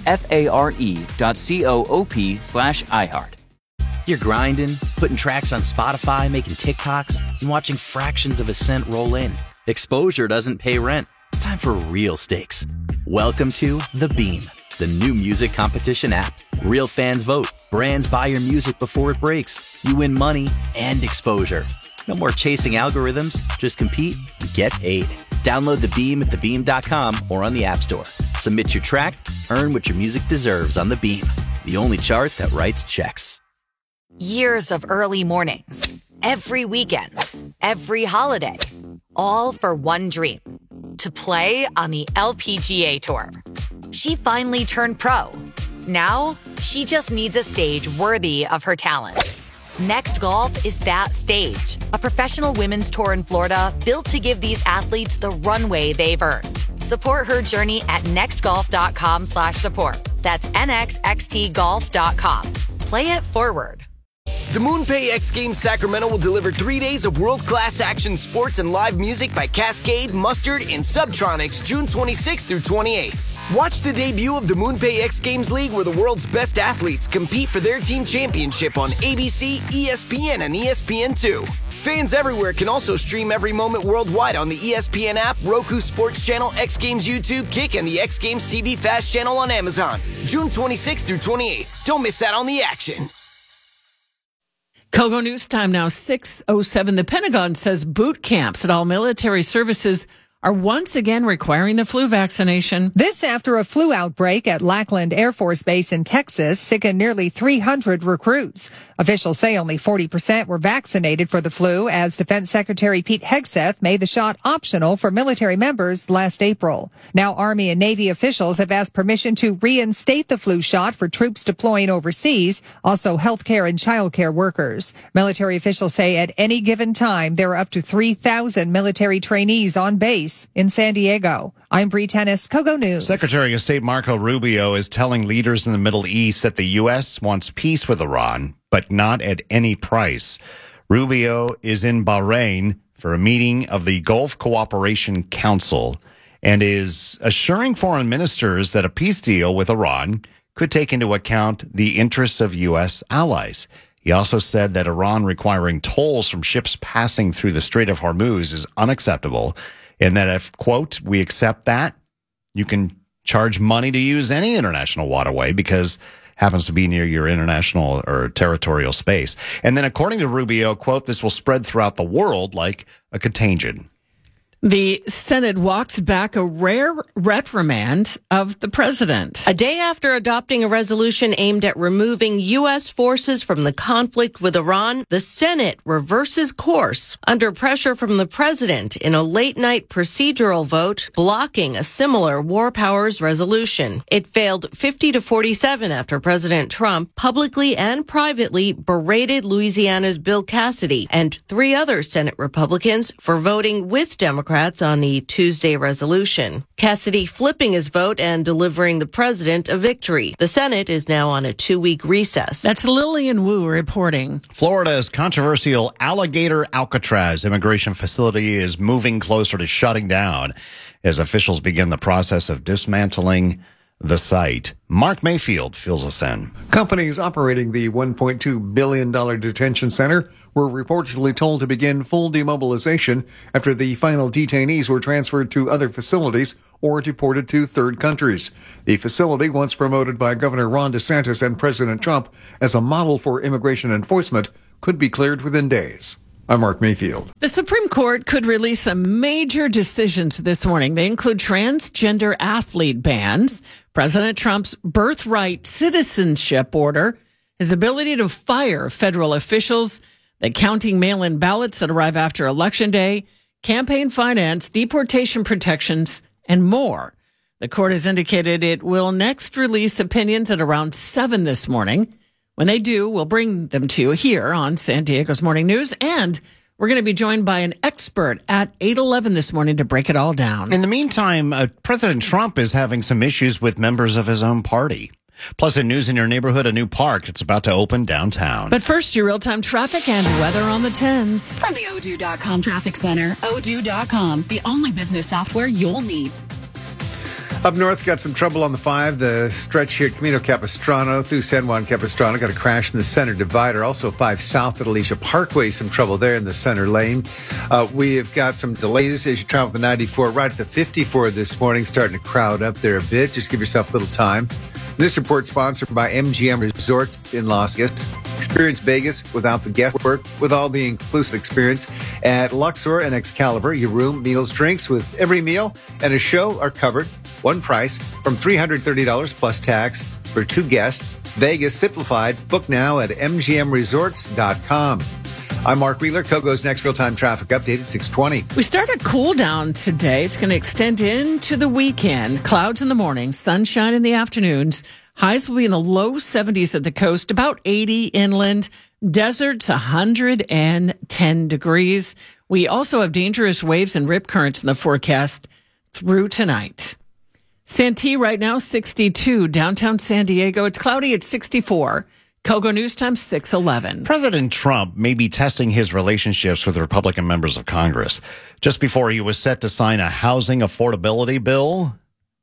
FARE.coop/iHeart. You're grinding, putting tracks on Spotify, making TikToks, and watching fractions of a cent roll in. Exposure doesn't pay rent. It's time for real stakes. Welcome to The Beam, the new music competition app. Real fans vote. Brands buy your music before it breaks. You win money and exposure. No more chasing algorithms. Just compete and get paid. Download The Beam at thebeam.com or on the App Store. Submit your track, earn what your music deserves on The Beam, the only chart that writes checks. Years of early mornings, every weekend, every holiday, all for one dream, to play on the LPGA Tour. She finally turned pro. Now, she just needs a stage worthy of her talent. Next Golf is that stage, a professional women's tour in Florida built to give these athletes the runway they've earned. Support her journey at nextgolf.com/support. That's nxxtgolf.com. Play it forward. The MoonPay X Games Sacramento will deliver 3 days of world-class action sports and live music by Cascade, Mustard, and Subtronics June 26th through 28th. Watch the debut of the MoonPay X Games League where the world's best athletes compete for their team championship on ABC, ESPN, and ESPN2. Fans everywhere can also stream every moment worldwide on the ESPN app, Roku Sports Channel, X Games YouTube, Kick, and the X Games TV Fast Channel on Amazon. June 26th through 28th. Don't miss out on the action. Kogo News Time now, 6:07. The Pentagon says boot camps at all military services are once again requiring the flu vaccination. This after a flu outbreak at Lackland Air Force Base in Texas sickened nearly 300 recruits. Officials say only 40% were vaccinated for the flu, as Defense Secretary Pete Hegseth made the shot optional for military members last April. Now Army and Navy officials have asked permission to reinstate the flu shot for troops deploying overseas, also healthcare and childcare workers. Military officials say at any given time there are up to 3,000 military trainees on base in San Diego. I'm Bree Tennis, Kogo News. Secretary of State Marco Rubio is telling leaders in the Middle East that the U.S. wants peace with Iran, but not at any price. Rubio is in Bahrain for a meeting of the Gulf Cooperation Council and is assuring foreign ministers that a peace deal with Iran could take into account the interests of U.S. allies. He also said that Iran requiring tolls from ships passing through the Strait of Hormuz is unacceptable, and that if, quote, we accept that, you can charge money to use any international waterway because happens to be near your international or territorial space. And then according to Rubio, quote, this will spread throughout the world like a contagion. The Senate walks back a rare reprimand of the president. A day after adopting a resolution aimed at removing U.S. forces from the conflict with Iran, the Senate reverses course under pressure from the president in a late-night procedural vote blocking a similar war powers resolution. It failed 50-47 after President Trump publicly and privately berated Louisiana's Bill Cassidy and 3 other Senate Republicans for voting with Democrats on the Tuesday resolution. Cassidy flipping his vote and delivering the president a victory. The Senate is now on a 2-week recess. That's Lillian Wu reporting. Florida's controversial Alligator Alcatraz immigration facility is moving closer to shutting down as officials begin the process of dismantling the site. Mark Mayfield fills us in. Companies operating the $1.2 billion detention center were reportedly told to begin full demobilization after the final detainees were transferred to other facilities or deported to third countries. The facility, once promoted by Governor Ron DeSantis and President Trump as a model for immigration enforcement, could be cleared within days. I'm Mark Mayfield. The Supreme Court could release some major decisions this morning. They include transgender athlete bans, President Trump's birthright citizenship order, his ability to fire federal officials, the counting mail-in ballots that arrive after Election Day, campaign finance, deportation protections, and more. The court has indicated it will next release opinions at around 7 this morning. When they do, we'll bring them to you here on San Diego's Morning News, and we're going to be joined by an expert at 8:11 this morning to break it all down. In the meantime, President Trump is having some issues with members of his own party. Plus, in news in your neighborhood, a new park that's about to open downtown. But first, your real-time traffic and weather on the 10s. From the Odoo.com Traffic Center, Odoo.com, the only business software you'll need. Up north, got some trouble on the 5. The stretch here at Camino Capistrano through San Juan Capistrano. Got a crash in the center divider. Also 5 south at Alicia Parkway. Some trouble there in the center lane. We have got some delays as you travel the 94 right at the 54 this morning. Starting to crowd up there a bit. Just give yourself a little time. This report sponsored by MGM Resorts in Las Vegas. Experience Vegas without the guesswork, with all the inclusive experience at Luxor and Excalibur. Your room, meals, drinks with every meal and a show are covered. One price from $330 plus tax for 2 guests. Vegas simplified. Book now at mgmresorts.com. I'm Mark Wheeler. Kogo's next real-time traffic update at 6:20. We start a cool down today. It's going to extend into the weekend. Clouds in the morning, sunshine in the afternoons. Highs will be in the low 70s at the coast, about 80 inland. Deserts, 110 degrees. We also have dangerous waves and rip currents in the forecast through tonight. Santee right now, 62. Downtown San Diego, it's cloudy at 64. Kogo News Time, 6:11. President Trump may be testing his relationships with Republican members of Congress. Just before he was set to sign a housing affordability bill,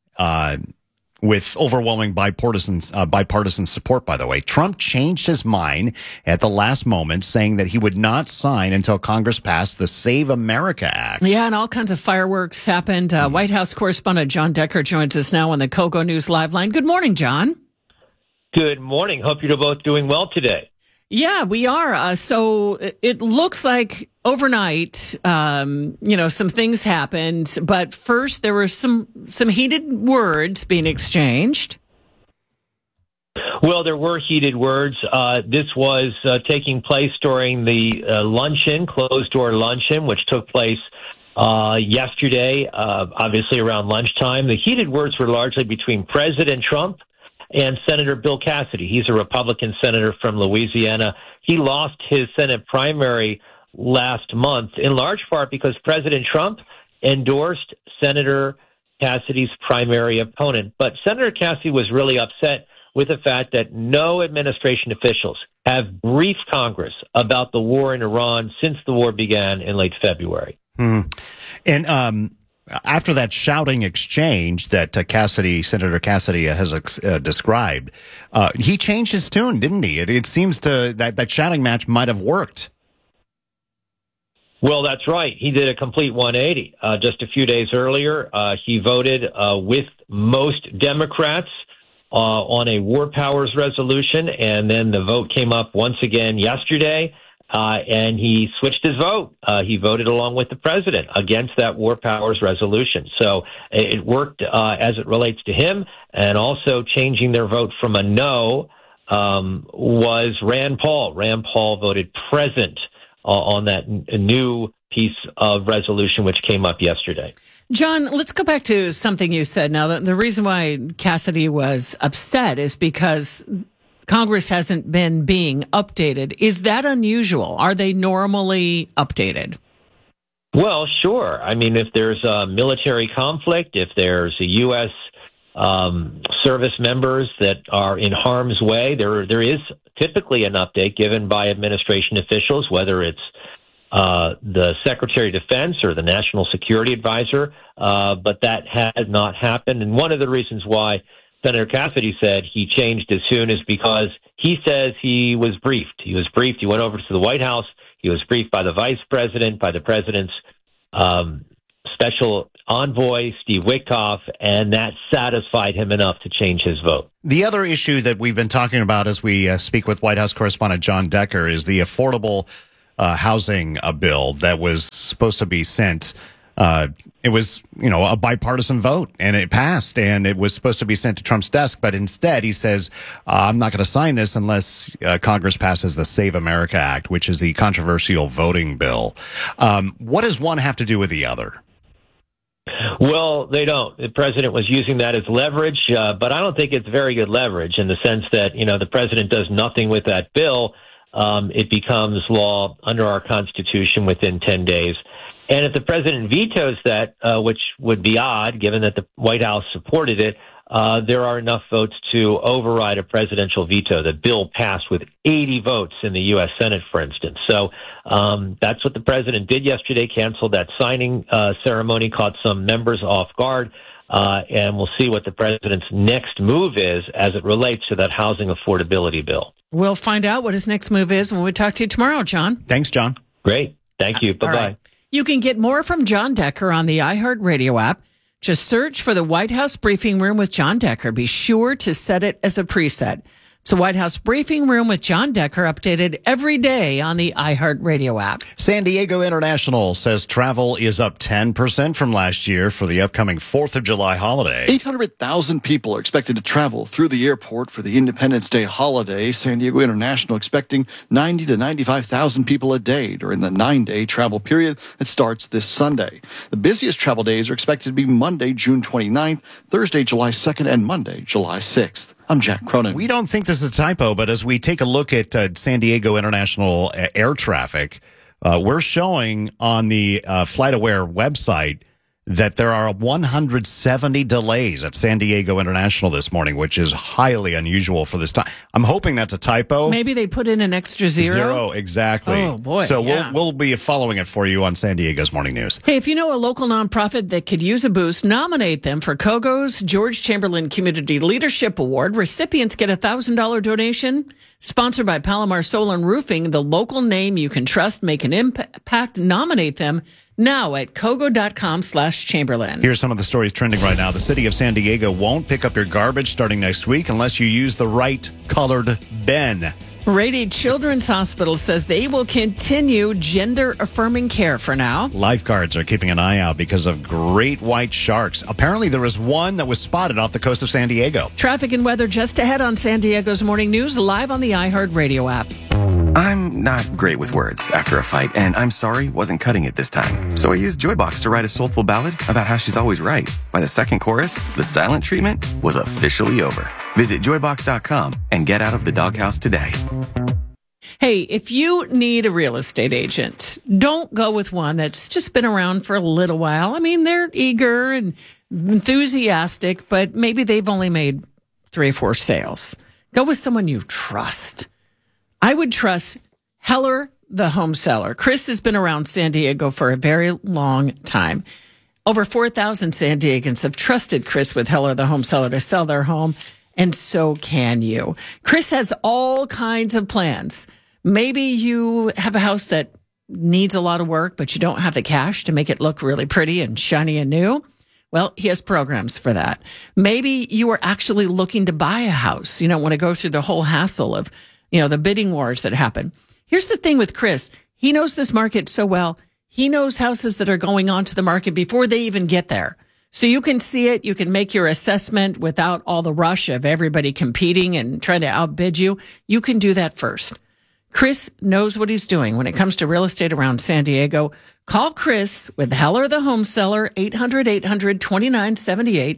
with overwhelming bipartisan support, by the way, Trump changed his mind at the last moment, saying that he would not sign until Congress passed the Save America Act. Yeah, and all kinds of fireworks happened. White House correspondent John Decker joins us now on the Kogo News Live line. Good morning, John. Good morning. Hope you're both doing well today. Yeah, we are. So it looks like overnight, some things happened. But first, there were some heated words being exchanged. Well, there were heated words. This was taking place during the closed-door luncheon, which took place yesterday, obviously around lunchtime. The heated words were largely between President Trump and Senator Bill Cassidy. He's a Republican senator from Louisiana. He lost his Senate primary last month, in large part because President Trump endorsed Senator Cassidy's primary opponent. But Senator Cassidy was really upset with the fact that no administration officials have briefed Congress about the war in Iran since the war began in late February. And after that shouting exchange that Senator Cassidy has described, he changed his tune, didn't he? It seems that shouting match might have worked. Well, that's right. He did a complete 180. Just a few days earlier, he voted with most Democrats on a war powers resolution, and then the vote came up once again yesterday. and he switched his vote. He voted along with the president against that war powers resolution. So it worked as it relates to him, and also changing their vote from a no was Rand Paul. Rand Paul voted present on that new piece of resolution which came up yesterday. John, let's go back to something you said. Now, the reason why Cassidy was upset is because Congress hasn't been being updated. Is that unusual? Are they normally updated? Well, sure. I mean, if there's a military conflict, if there's a U.S. Service members that are in harm's way, there is typically an update given by administration officials, whether it's the Secretary of Defense or the National Security Advisor, but that has not happened. And one of the reasons why Senator Cassidy said he changed as soon is because he says he was briefed. He was briefed. He went over to the White House. He was briefed by the Vice President, by the President's Special Envoy, Steve Witkoff, and that satisfied him enough to change his vote. The other issue that we've been talking about as we speak with White House correspondent John Decker is the affordable housing bill that was supposed to be sent. It was, a bipartisan vote, and it passed, and it was supposed to be sent to Trump's desk. But instead, he says, I'm not going to sign this unless Congress passes the Save America Act, which is the controversial voting bill. What does one have to do with the other? Well, they don't. The president was using that as leverage, but I don't think it's very good leverage in the sense that, the president does nothing with that bill. It becomes law under our Constitution within 10 days. And if the president vetoes that, which would be odd given that the White House supported it, there are enough votes to override a presidential veto. The bill passed with 80 votes in the U.S. Senate, for instance. So that's what the president did yesterday, canceled that signing ceremony, caught some members off guard. And we'll see what the president's next move is as it relates to that housing affordability bill. We'll find out what his next move is when we talk to you tomorrow, John. Thanks, John. Great. Thank you. Bye-bye. Right. You can get more from John Decker on the iHeartRadio app. Just search for the White House Briefing Room with John Decker. Be sure to set it as a preset. It's the White House Briefing Room with John Decker, updated every day on the iHeartRadio app. San Diego International says travel is up 10% from last year for the upcoming 4th of July holiday. 800,000 people are expected to travel through the airport for the Independence Day holiday. San Diego International expecting 90 to 95,000 people a day during the 9-day travel period that starts this Sunday. The busiest travel days are expected to be Monday, June 29th, Thursday, July 2nd, and Monday, July 6th. I'm Jack Cronin. We don't think this is a typo, but as we take a look at San Diego International air traffic, we're showing on the FlightAware website that there are 170 delays at San Diego International this morning, which is highly unusual for this time. I'm hoping that's a typo. Maybe they put in an extra zero. Zero, exactly. Oh, boy. So yeah. we'll be following it for you on San Diego's Morning News. Hey, if you know a local nonprofit that could use a boost, nominate them for Kogo's George Chamberlain Community Leadership Award. Recipients get a $1,000 donation. Sponsored by Palomar Solar and Roofing, the local name you can trust, make an impact. Nominate them now at kogo.com/Chamberlain. Here's some of the stories trending right now. The city of San Diego won't pick up your garbage starting next week unless you use the right colored bin. Rady Children's Hospital says they will continue gender-affirming care for now. Lifeguards are keeping an eye out because of great white sharks. Apparently, there was one that was spotted off the coast of San Diego. Traffic and weather just ahead on San Diego's Morning News, live on the iHeartRadio app. I'm not great with words after a fight, and I'm sorry wasn't cutting it this time. So I used Joybox to write a soulful ballad about how she's always right. By the second chorus, the silent treatment was officially over. Visit joybox.com and get out of the doghouse today. Hey, if you need a real estate agent, don't go with one that's just been around for a little while. I mean, they're eager and enthusiastic, but maybe they've only made 3 or 4 sales. Go with someone you trust. I would trust Heller, the home seller. Chris has been around San Diego for a very long time. Over 4,000 San Diegans have trusted Chris with Heller, the home seller, to sell their home, and so can you. Chris has all kinds of plans. Maybe you have a house that needs a lot of work, but you don't have the cash to make it look really pretty and shiny and new. Well, he has programs for that. Maybe you are actually looking to buy a house. You don't want to go through the whole hassle of the bidding wars that happen. Here's the thing with Chris. He knows this market so well. He knows houses that are going onto the market before they even get there. So you can see it. You can make your assessment without all the rush of everybody competing and trying to outbid you. You can do that first. Chris knows what he's doing when it comes to real estate around San Diego. Call Chris with Heller the Home Seller, 800-800-2978,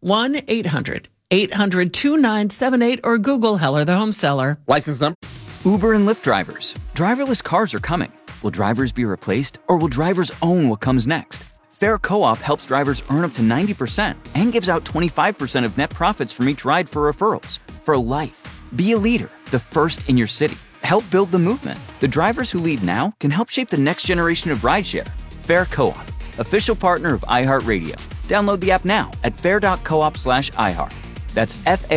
1-800-800-2978, or Google Heller the Home Seller. License number. Uber and Lyft drivers. Driverless cars are coming. Will drivers be replaced, or will drivers own what comes next? Fair Co-op helps drivers earn up to 90% and gives out 25% of net profits from each ride for referrals. For life. Be a leader, the first in your city. Help build the movement. The drivers who lead now can help shape the next generation of rideshare. Fair Co-op, official partner of iHeartRadio. Download the app now at fair.coop/iHeart. That's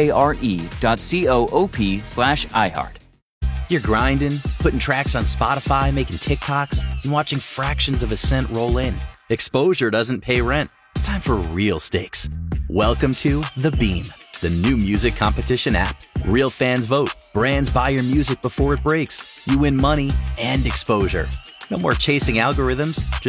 FARE.coop/iHeart. You're grinding, putting tracks on Spotify, making TikToks, and watching fractions of a cent roll in. Exposure doesn't pay rent. It's time for real stakes. Welcome to The Beam, the new music competition app. Real fans vote. Brands buy your music before it breaks. You win money and exposure. No more chasing algorithms. Just